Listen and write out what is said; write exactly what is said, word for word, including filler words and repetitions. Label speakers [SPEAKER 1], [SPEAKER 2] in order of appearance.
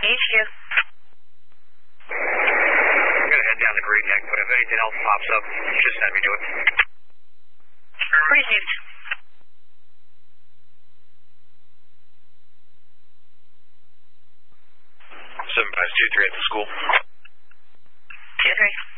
[SPEAKER 1] H Q.
[SPEAKER 2] I'm going to head down to Green Neck, but if anything else pops up, just send me to it.
[SPEAKER 1] Received.
[SPEAKER 2] seven five two three at the school.
[SPEAKER 1] two three.